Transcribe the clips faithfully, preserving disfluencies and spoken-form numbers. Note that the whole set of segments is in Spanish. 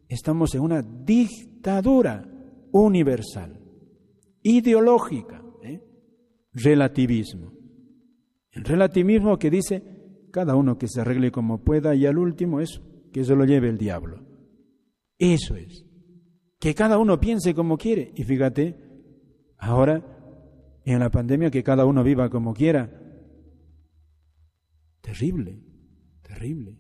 estamos en una dictadura universal, ideológica, ¿eh? relativismo. El relativismo que dice, cada uno que se arregle como pueda y al último eso, que eso lo lleve el diablo. Eso es. Que cada uno piense como quiere. Y fíjate, ahora en la pandemia que cada uno viva como quiera. Terrible, terrible.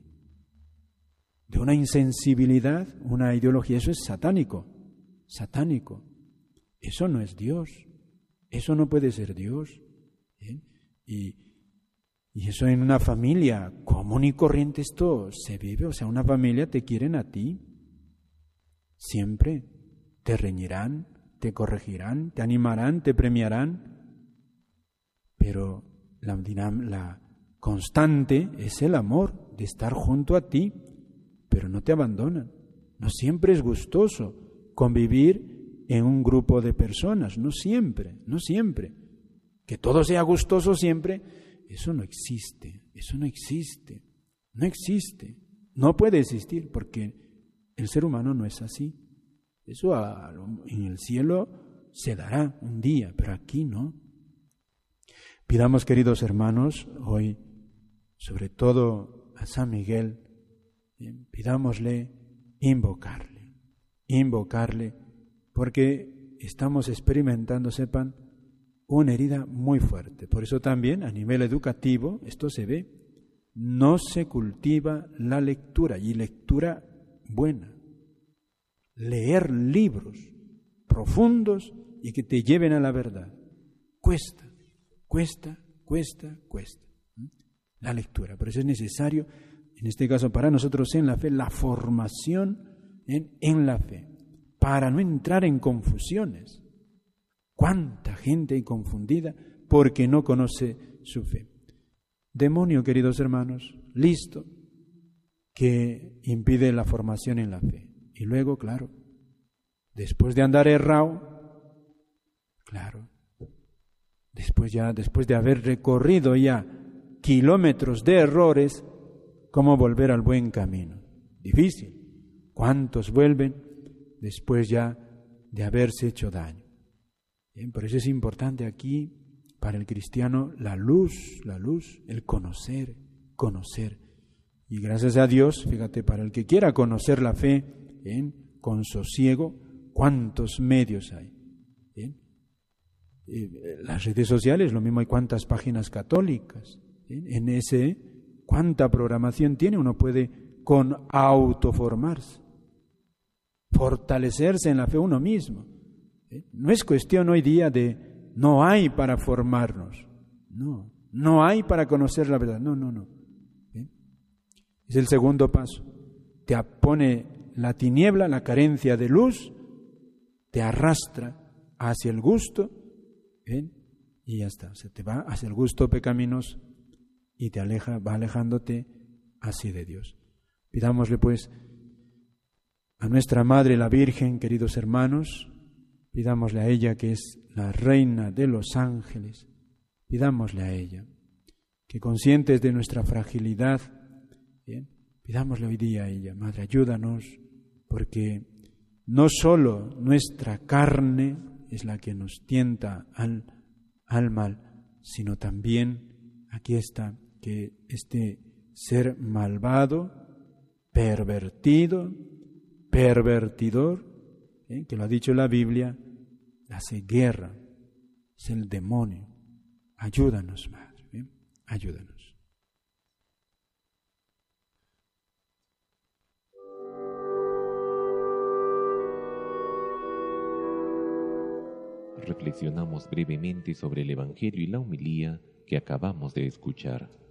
De una insensibilidad, una ideología, eso es satánico, satánico. Eso no es Dios, eso no puede ser Dios. ¿eh? Y, y eso en una familia común y corriente esto se vive, o sea, una familia te quieren a ti, siempre, te reñirán, te corregirán, te animarán, te premiarán, pero la, la constante es el amor de estar junto a ti, pero no te abandonan. No siempre es gustoso convivir en un grupo de personas, no siempre, no siempre. Que todo sea gustoso siempre, eso no existe, eso no existe, no existe, no puede existir, porque el ser humano no es así. Eso a, en el cielo se dará un día, pero aquí no. Pidamos, queridos hermanos, hoy, sobre todo a San Miguel, pidámosle invocarle, invocarle, porque estamos experimentando, sepan, una herida muy fuerte. Por eso también a nivel educativo, esto se ve, no se cultiva la lectura, y lectura buena. Leer libros profundos y que te lleven a la verdad. Cuesta, cuesta, cuesta, cuesta. La lectura. Por eso es necesario, en este caso para nosotros en la fe, la formación en, en la fe, para no entrar en confusiones. ¿Cuánta gente hay confundida porque no conoce su fe? Demonio, queridos hermanos, listo, que impide la formación en la fe. Y luego, claro, después de andar errado, claro, después ya, después de haber recorrido ya kilómetros de errores, ¿cómo volver al buen camino? Difícil. ¿Cuántos vuelven después ya de haberse hecho daño? Bien, por eso es importante aquí, para el cristiano, la luz, la luz, el conocer, conocer. Y gracias a Dios, fíjate, para el que quiera conocer la fe, ¿bien? Con sosiego, ¿cuántos medios hay? ¿Bien? Las redes sociales, lo mismo hay cuántas páginas católicas. ¿Bien? En ese, ¿cuánta programación tiene? Uno puede con autoformarse, fortalecerse en la fe uno mismo. ¿Bien? No es cuestión hoy día de no hay para formarnos, no, no hay para conocer la verdad, no, no, no. ¿Bien? Es el segundo paso, te pone la tiniebla, la carencia de luz, te arrastra hacia el gusto, ¿bien? Y ya está, se te va hacia el gusto pecaminoso y te aleja, va alejándote así de Dios. Pidámosle pues a nuestra Madre la Virgen, queridos hermanos, pidámosle a ella que es la Reina de los ángeles, pidámosle a ella que conscientes de nuestra fragilidad, ¿bien? Pidámosle hoy día a ella, Madre, ayúdanos, porque no solo nuestra carne es la que nos tienta al, al mal, sino también, aquí está, que este ser malvado, pervertido, pervertidor, ¿eh? que lo ha dicho la Biblia, hace guerra, es el demonio. Ayúdanos, Madre, ¿eh? ayúdanos. Reflexionamos brevemente sobre el Evangelio y la homilía que acabamos de escuchar.